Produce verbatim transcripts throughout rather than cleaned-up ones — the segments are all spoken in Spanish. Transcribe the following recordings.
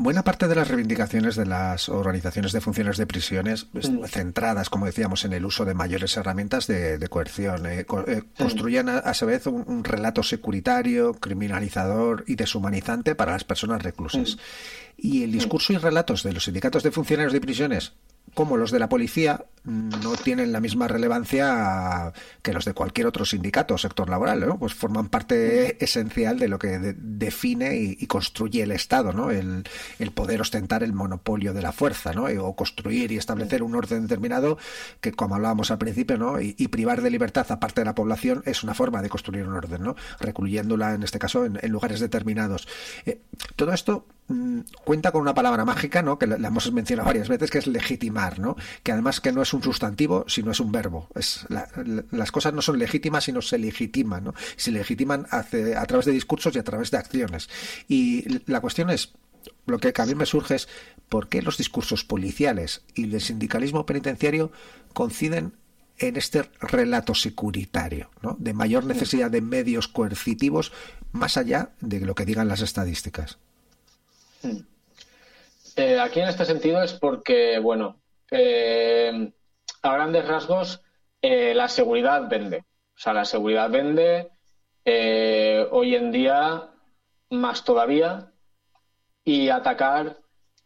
buena parte de las reivindicaciones de las organizaciones de funcionarios de prisiones, Mm. centradas, como decíamos, en el uso de mayores herramientas de, de coerción, eh, co- eh, Mm. construyen a, a su vez un, un relato securitario, criminalizador y deshumanizante para las personas reclusas. Mm. Y el Mm. discurso y relatos de los sindicatos de funcionarios de prisiones, como los de la policía, no tienen la misma relevancia que los de cualquier otro sindicato o sector laboral, ¿no? Pues forman Mm. parte esencial de lo que de- define y, y construye el Estado, ¿no? El, el poder ostentar el monopolio de la fuerza, ¿no? O construir y Mm. establecer un orden determinado que, como hablábamos al principio, ¿no? Y, y privar de libertad a parte de la población es una forma de construir un orden, ¿no? Recluyéndola, en este caso, en, en lugares determinados. Eh, todo esto mm, cuenta con una palabra mágica, ¿no? Que la, la hemos mencionado varias veces, que es legitimar, ¿no? Que además que no es un sustantivo, sino es un verbo. Es la, la, las cosas no son legítimas, sino se legitiman, ¿no? Se legitiman hace, a través de discursos y a través de acciones. Y la cuestión es, lo que a mí me surge es, ¿por qué los discursos policiales y el sindicalismo penitenciario coinciden en este relato securitario, ¿no? De mayor Mm. necesidad de medios coercitivos más allá de lo que digan las estadísticas? Mm. Eh, aquí en este sentido es porque, bueno, eh, a grandes rasgos, eh, la seguridad vende. O sea, la seguridad vende eh, hoy en día más todavía, y atacar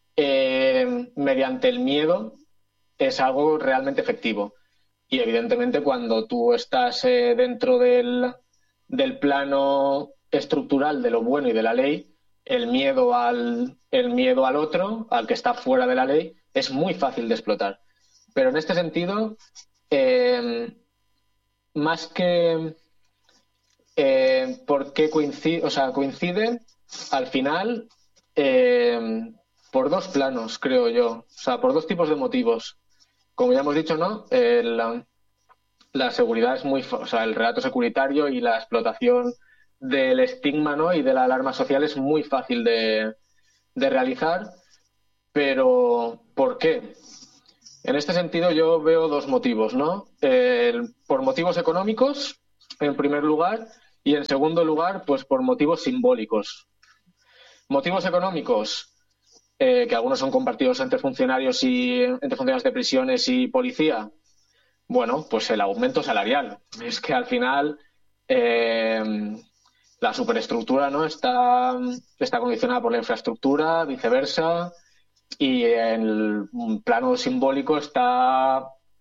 eh, mediante el miedo es algo realmente efectivo. Y evidentemente cuando tú estás eh, dentro del, del plano estructural de lo bueno y de la ley, el miedo al, el miedo al otro, al que está fuera de la ley, es muy fácil de explotar. Pero en este sentido, eh, más que eh, por qué coincide, o sea, coincide al final eh, por dos planos, creo yo. O sea, por dos tipos de motivos. Como ya hemos dicho, ¿no? Eh, la, la seguridad es muy, o sea, el relato securitario y la explotación del estigma, ¿no? Y de la alarma social es muy fácil de, de realizar, pero ¿por qué? En este sentido yo veo dos motivos, ¿no? Eh, por motivos económicos, en primer lugar, y en segundo lugar, pues por motivos simbólicos. Motivos económicos, eh, que algunos son compartidos entre funcionarios y entre funcionarios de prisiones y policía. Bueno, pues el aumento salarial. Es que al final eh, la superestructura, ¿no? está, está condicionada por la infraestructura, viceversa, y en el plano simbólico está,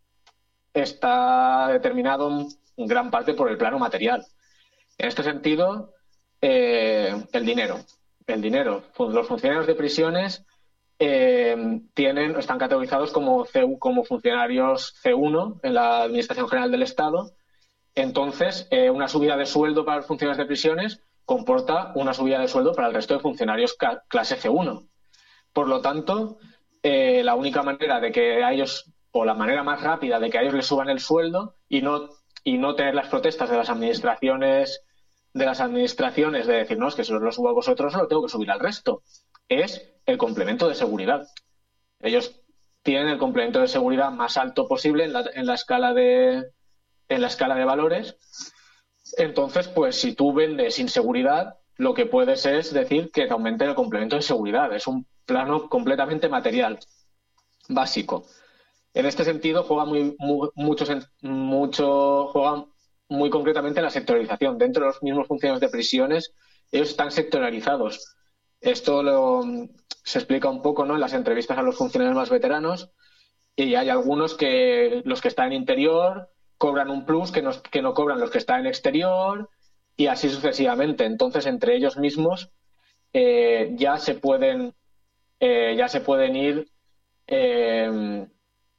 está determinado en gran parte por el plano material. En este sentido, eh, el dinero. El dinero. Los funcionarios de prisiones eh, tienen, están categorizados como, C, como funcionarios C uno en la Administración General del Estado. Entonces, eh, una subida de sueldo para los funcionarios de prisiones comporta una subida de sueldo para el resto de funcionarios clase C uno. Por lo tanto, eh, la única manera de que a ellos, o la manera más rápida de que a ellos les suban el sueldo y no, y no tener las protestas de las administraciones de las administraciones de decir, no, es que si os lo subo a vosotros, lo tengo que subir al resto, es el complemento de seguridad. Ellos tienen el complemento de seguridad más alto posible en la, en la escala de en la escala de valores. Entonces, pues si tú vendes inseguridad, lo que puedes es decir que te aumente el complemento de seguridad. Es un plano completamente material, básico. En este sentido, juega muy, muy mucho, mucho, juega muy concretamente la sectorización. Dentro de los mismos funcionarios de prisiones, ellos están sectorializados. Esto lo, se explica un poco, ¿no?, en las entrevistas a los funcionarios más veteranos, y hay algunos que los que están en interior cobran un plus que no, que no cobran los que están en exterior, y así sucesivamente. Entonces, entre ellos mismos eh, ya se pueden eh, ya se pueden ir eh,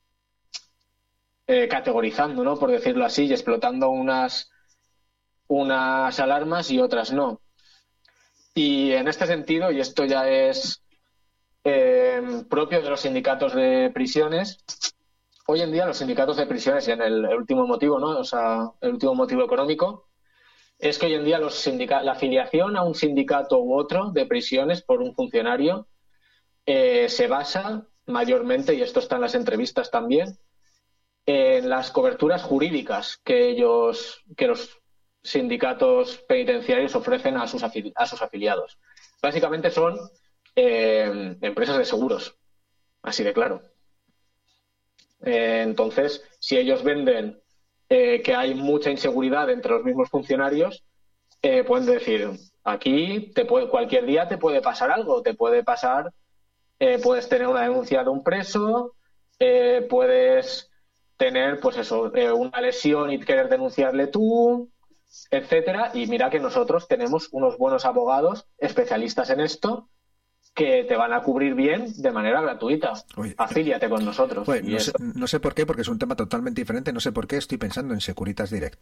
eh, categorizando, ¿no?, por decirlo así, y explotando unas unas alarmas y otras no. Y en este sentido, y esto ya es eh, propio de los sindicatos de prisiones, hoy en día los sindicatos de prisiones, y en el, el último motivo, ¿no?, o sea, el último motivo económico, es que hoy en día los sindica- la afiliación a un sindicato u otro de prisiones por un funcionario eh, se basa mayormente, y esto está en las entrevistas también, en las coberturas jurídicas que ellos, que los sindicatos penitenciarios ofrecen a sus, afili- a sus afiliados. Básicamente son eh, empresas de seguros, así de claro. Eh, entonces, si ellos venden eh, que hay mucha inseguridad entre los mismos funcionarios, eh, pueden decir, aquí te puede, cualquier día te puede pasar algo, te puede pasar, eh, puedes tener una denuncia de un preso, eh, puedes tener, pues eso, eh, una lesión y querer denunciarle tú, etcétera. Y mira que nosotros tenemos unos buenos abogados especialistas en esto que te van a cubrir bien de manera gratuita. Oye, Afíliate con nosotros. Oye, y no, eso. sé, no sé por qué, porque es un tema totalmente diferente. No sé por qué estoy pensando en Securitas Direct.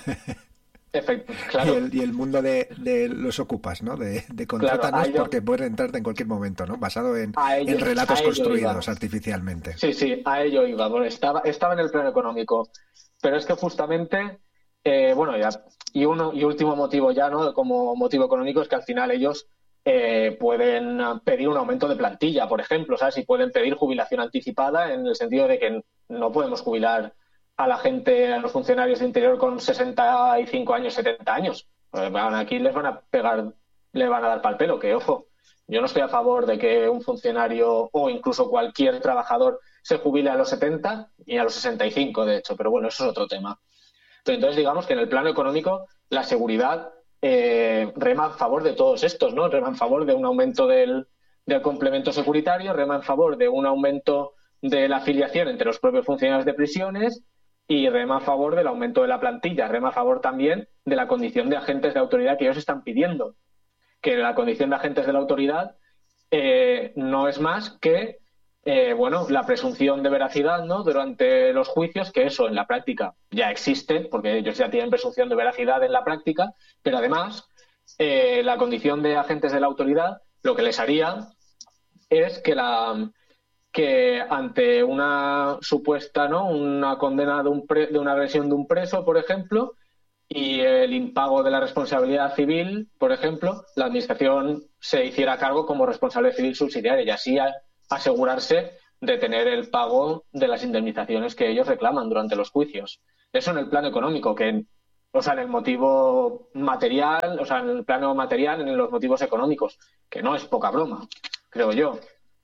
Efecto, claro. Y, el, y el mundo de, de los ocupas, ¿no? De, de contrátanos Claro, ello, porque pueden entrarte en cualquier momento, ¿no? Basado en, ello, en relatos construidos iba. artificialmente. Sí, sí, a ello iba. Bueno, estaba, estaba en el plano económico. Pero es que justamente, eh, bueno, ya, y uno y último motivo ya, ¿no? Como motivo económico es que al final ellos eh, pueden pedir un aumento de plantilla, por ejemplo, ¿sabes? Y pueden pedir jubilación anticipada en el sentido de que no podemos jubilar a la gente, a los funcionarios de interior con sesenta y cinco años, setenta años. Pues van aquí les van a pegar, les van a dar pal pelo, que ojo, yo no estoy a favor de que un funcionario o incluso cualquier trabajador se jubile a los setenta y a los sesenta y cinco, de hecho, pero bueno, eso es otro tema. Entonces, digamos que en el plano económico, la seguridad eh, rema a favor de todos estos, ¿no? Rema en favor de un aumento del, del complemento securitario, rema en favor de un aumento de la afiliación entre los propios funcionarios de prisiones y rema a favor del aumento de la plantilla, rema a favor también de la condición de agentes de autoridad que ellos están pidiendo, que la condición de agentes de la autoridad eh, no es más que eh, bueno, la presunción de veracidad, ¿no? Durante los juicios, que eso en la práctica ya existe, porque ellos ya tienen presunción de veracidad en la práctica, pero además eh, la condición de agentes de la autoridad lo que les haría es que la que ante una supuesta, ¿no? Una condena de, un pre, de una agresión de un preso, por ejemplo, y el impago de la responsabilidad civil, por ejemplo, la administración se hiciera cargo como responsable civil subsidiaria y así a, asegurarse de tener el pago de las indemnizaciones que ellos reclaman durante los juicios. Eso en el plano económico, que, o sea, en el motivo material, o sea, en el plano material, en los motivos económicos, que no es poca broma, creo yo.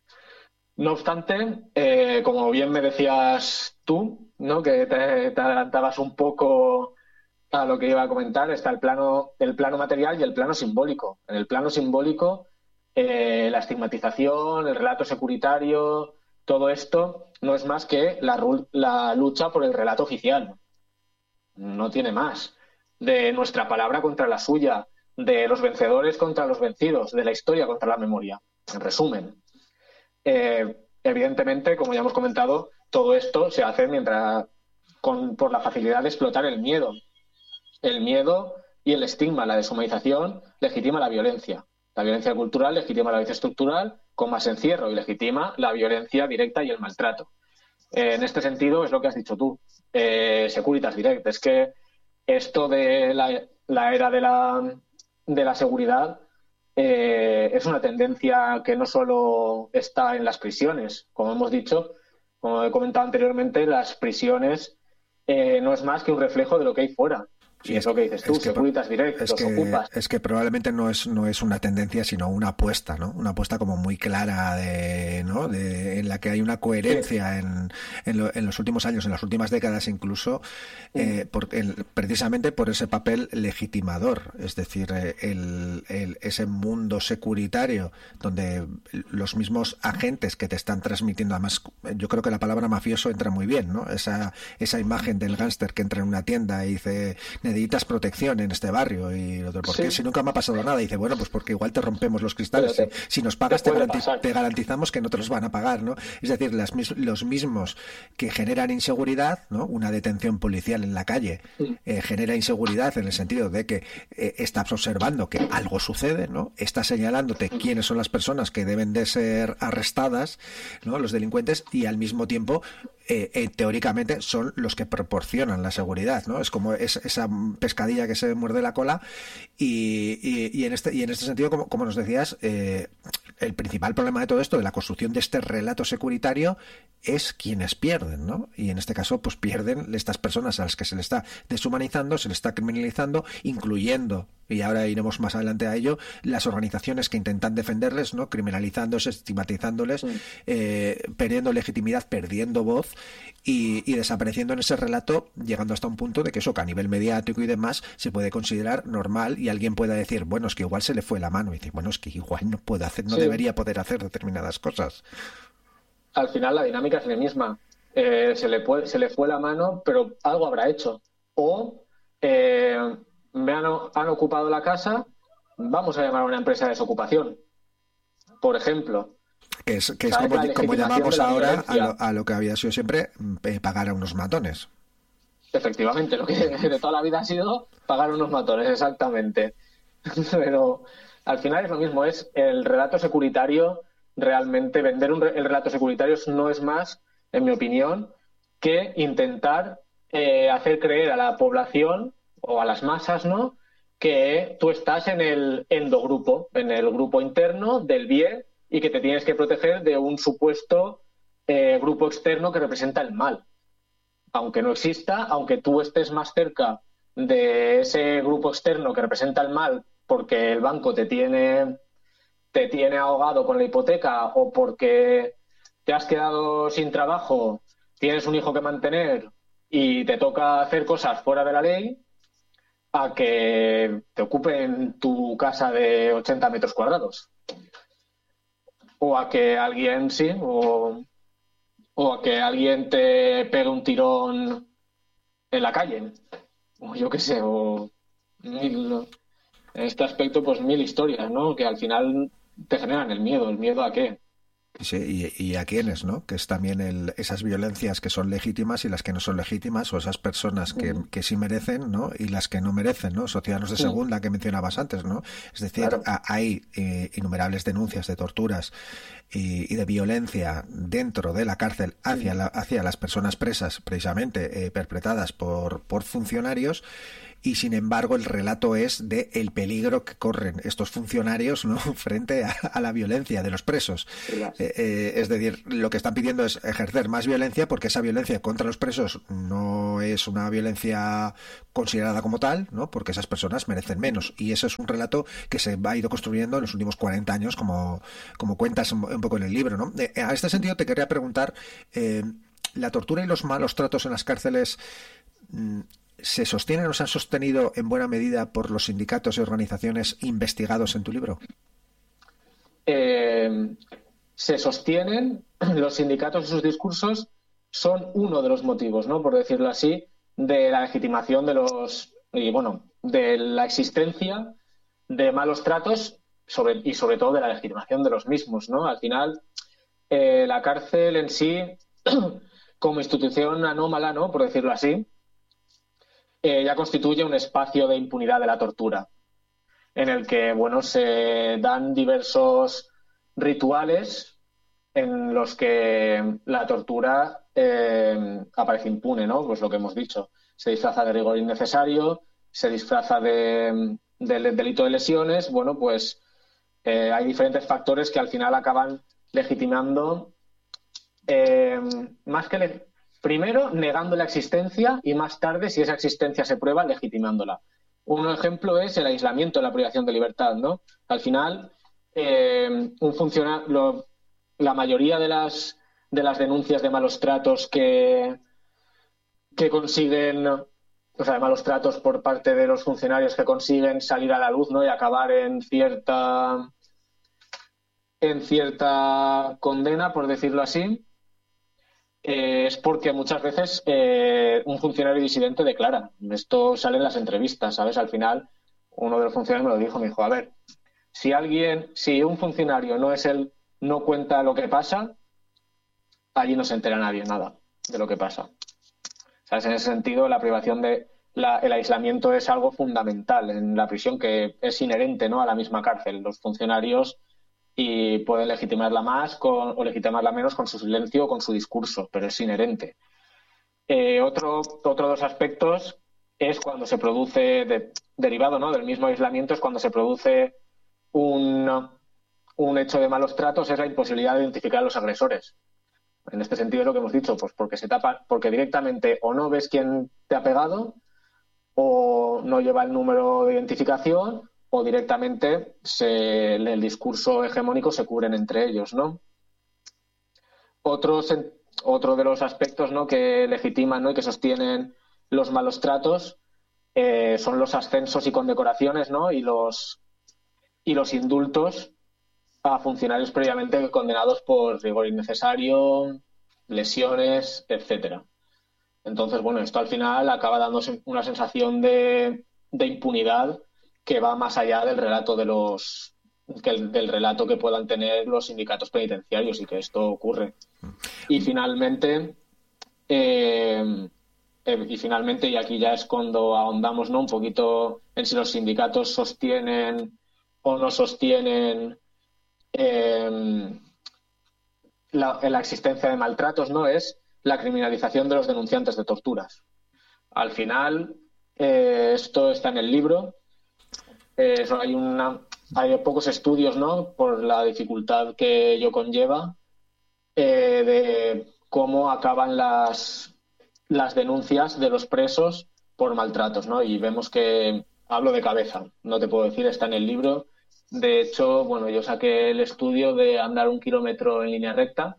No obstante, eh, como bien me decías tú, ¿no? Que te, te adelantabas un poco a lo que iba a comentar, está el plano, el plano material y el plano simbólico. En el plano simbólico, eh, la estigmatización, el relato securitario, todo esto no es más que la, la lucha por el relato oficial. No tiene más. De nuestra palabra contra la suya, de los vencedores contra los vencidos, de la historia contra la memoria. En resumen. Eh, evidentemente, como ya hemos comentado, todo esto se hace mientras con, por la facilidad de explotar el miedo. El miedo y el estigma, la deshumanización, legitima la violencia. La violencia cultural legitima la violencia estructural con más encierro y legitima la violencia directa y el maltrato. Eh, en este sentido es lo que has dicho tú, eh, Securitas Direct. Es que esto de la, la era de la, de la seguridad Eh, es una tendencia que no solo está en las prisiones. Como hemos dicho, como he comentado anteriormente, las prisiones eh, no es más que un reflejo de lo que hay fuera. Sí, y es lo que dices tú, es que, Securitas Direct, es los que, ocupas. Es que probablemente no es, no es una tendencia, sino una apuesta, ¿no? Una apuesta como muy clara de, ¿no? De, en la que hay una coherencia sí. en, en, lo, en los últimos años, en las últimas décadas incluso, sí. eh, por, el, precisamente por ese papel legitimador, es decir, el, el, ese mundo securitario donde los mismos agentes que te están transmitiendo, además yo creo que la palabra mafioso entra muy bien, ¿no? Esa, esa imagen del gángster que entra en una tienda y dice necesitas protección en este barrio y otro, ¿por qué? Sí. Si nunca me ha pasado nada, y dice, bueno, pues porque igual te rompemos los cristales, te, si, si nos pagas te, te, garantiz te garantizamos que no te los van a pagar, ¿no? Es decir, las, los mismos que generan inseguridad, ¿no? Una detención policial en la calle sí. eh, genera inseguridad en el sentido de que eh, estás observando que algo sucede, ¿no? Está señalándote quiénes son las personas que deben de ser arrestadas, ¿no? Los delincuentes, y al mismo tiempo Eh, eh, teóricamente son los que proporcionan la seguridad, ¿no? Es como es, esa pescadilla que se muerde la cola y, y, y en este y en este sentido, como, como nos decías, eh, el principal problema de todo esto, de la construcción de este relato securitario, es quienes pierden, ¿no? Y en este caso, pues pierden estas personas a las que se les está deshumanizando, se les está criminalizando, incluyendo y ahora iremos más adelante a ello, las organizaciones que intentan defenderles, ¿no? Criminalizándose, estigmatizándoles, mm. eh, perdiendo legitimidad, perdiendo voz y, y desapareciendo en ese relato, llegando hasta un punto de que eso, que a nivel mediático y demás, se puede considerar normal y alguien pueda decir, bueno, es que igual se le fue la mano, y dice, bueno, es que igual no puede hacer, no sí. debería poder hacer determinadas cosas. Al final la dinámica es la misma. Eh, se le puede, se le fue la mano, pero algo habrá hecho. O eh, me han, han ocupado la casa, vamos a llamar a una empresa de desocupación, por ejemplo. Que es, que es como, como llamamos ahora a lo, a lo que había sido siempre eh, pagar a unos matones. Efectivamente, lo que de toda la vida ha sido pagar unos matones, exactamente. Pero al final es lo mismo, es el relato securitario. Realmente vender un, el relato securitario no es más, en mi opinión, que intentar eh, hacer creer a la población o a las masas, ¿no?, que tú estás en el endogrupo, en el grupo interno del bien y que te tienes que proteger de un supuesto eh, grupo externo que representa el mal. Aunque no exista, aunque tú estés más cerca de ese grupo externo que representa el mal porque el banco te tiene... te tiene ahogado con la hipoteca o porque te has quedado sin trabajo, tienes un hijo que mantener y te toca hacer cosas fuera de la ley, a que te ocupen tu casa de ochenta metros cuadrados. O a que alguien, sí, o, o a que alguien te pegue un tirón en la calle. O yo qué sé, o mil, en este aspecto, pues mil historias, ¿no? Que al final te generan el miedo. ¿El miedo a qué? Sí, y, y a quiénes, ¿no? Que es también el, esas violencias que son legítimas y las que no son legítimas, o esas personas que, uh-huh. que sí merecen, ¿no? Y las que no merecen, ¿no? Esos ciudadanos de segunda uh-huh. que mencionabas antes, ¿no? Es decir, claro. a, hay eh, innumerables denuncias de torturas y, y de violencia dentro de la cárcel hacia, uh-huh. la, hacia las personas presas, precisamente eh, perpetradas por, por funcionarios. Y sin embargo el relato es de el peligro que corren estos funcionarios, ¿no?, frente a, a la violencia de los presos. Eh, eh, es decir, lo que están pidiendo es ejercer más violencia, porque esa violencia contra los presos no es una violencia considerada como tal, ¿no?, porque esas personas merecen menos. Y eso es un relato que se ha ido construyendo en los últimos cuarenta años, como, como cuentas un, un poco en el libro, ¿no? Eh, a este sentido te quería preguntar, eh, ¿la tortura y los malos tratos en las cárceles mm, se sostienen o se han sostenido en buena medida por los sindicatos y organizaciones investigados en tu libro? Eh, se sostienen, los sindicatos y sus discursos son uno de los motivos, ¿no?, por decirlo así, de la legitimación de los, y bueno, de la existencia de malos tratos sobre, y sobre todo de la legitimación de los mismos, ¿no? Al final, eh, la cárcel en sí, como institución anómala, ¿no?, por decirlo así, Eh, ya constituye un espacio de impunidad de la tortura, en el que, bueno, se dan diversos rituales en los que la tortura eh, aparece impune, ¿no? Pues lo que hemos dicho, se disfraza de rigor innecesario, se disfraza de, de, de delito de lesiones. Bueno, pues eh, hay diferentes factores que al final acaban legitimando, eh, más que le primero, negando la existencia y más tarde, si esa existencia se prueba, legitimándola. Un ejemplo es el aislamiento, la privación de libertad, ¿no? Al final, eh, un funcionario, la mayoría de las, de las denuncias de malos tratos que, que consiguen, o sea, de malos tratos por parte de los funcionarios que consiguen salir a la luz, ¿no?, y acabar en cierta, en cierta condena, por decirlo así, Eh, es porque muchas veces eh, un funcionario disidente declara. Esto sale en las entrevistas, ¿sabes? Al final, uno de los funcionarios me lo dijo, me dijo, a ver, si alguien, si un funcionario no es el, no cuenta lo que pasa, allí no se entera nadie, nada de lo que pasa. ¿Sabes? En ese sentido, la privación de, la, el aislamiento es algo fundamental en la prisión, que es inherente, ¿no?, a la misma cárcel. Los funcionarios y pueden legitimarla más con, o legitimarla menos con su silencio o con su discurso, pero es inherente. Eh, otro, otro de los aspectos es cuando se produce, de, derivado, ¿no?, del mismo aislamiento, es cuando se produce un, un hecho de malos tratos, es la imposibilidad de identificar a los agresores. En este sentido es lo que hemos dicho, pues porque se tapa, porque directamente o no ves quién te ha pegado o no lleva el número de identificación o directamente se, en el discurso hegemónico se cubren entre ellos, ¿no? Otros, otro de los aspectos, ¿no?, que legitiman, ¿no?, y que sostienen los malos tratos eh, son los ascensos y condecoraciones, ¿no?, y los, y los indultos a funcionarios previamente condenados por rigor innecesario, lesiones, etcétera. Entonces, bueno, esto al final acaba dándose una sensación de, de impunidad que va más allá del relato de los que el, del relato que puedan tener los sindicatos penitenciarios y que esto ocurre. Y finalmente, eh, eh, y finalmente, y aquí ya es cuando ahondamos, ¿no?, un poquito en si los sindicatos sostienen o no sostienen eh, la, la existencia de maltratos, ¿no?, es la criminalización de los denunciantes de torturas. Al final, eh, esto está en el libro. Eh, hay, una, hay pocos estudios, ¿no?, por la dificultad que ello conlleva, eh, de cómo acaban las, las denuncias de los presos por maltratos, ¿no? Y vemos que hablo de cabeza, no te puedo decir, está en el libro. De hecho, bueno, yo saqué el estudio de andar un kilómetro en línea recta.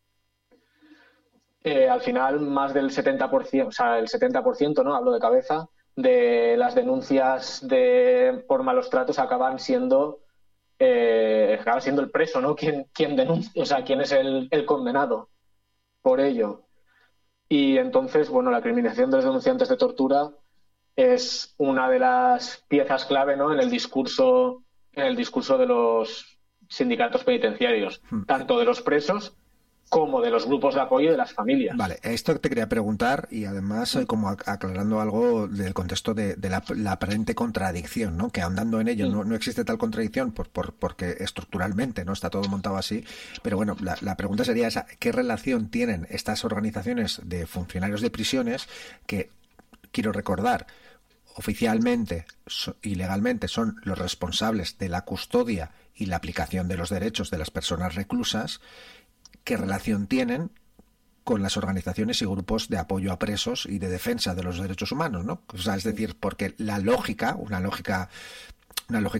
Eh, al final, más del setenta por ciento, o sea, el setenta por ciento, ¿no?, hablo de cabeza, de las denuncias de por malos tratos acaban siendo eh, acaba siendo el preso, ¿no?, quien, quien denuncia, o sea, quien es el, el condenado por ello. Y entonces, bueno, la criminalización de los denunciantes de tortura es una de las piezas clave, ¿no?, en el discurso, en el discurso de los sindicatos penitenciarios, tanto de los presos como de los grupos de apoyo y de las familias. Vale, esto te quería preguntar y además eh, como aclarando algo del contexto de, de la, la aparente contradicción, ¿no? Que ahondando en ello, sí. no, no existe tal contradicción por, por, porque estructuralmente no está todo montado así, pero bueno, la, la pregunta sería esa, ¿qué relación tienen estas organizaciones de funcionarios de prisiones que, quiero recordar, oficialmente y legalmente son los responsables de la custodia y la aplicación de los derechos de las personas reclusas? ¿Qué relación tienen con las organizaciones y grupos de apoyo a presos y de defensa de los derechos humanos, ¿no? O sea, es decir, porque la lógica, una lógica, una lógica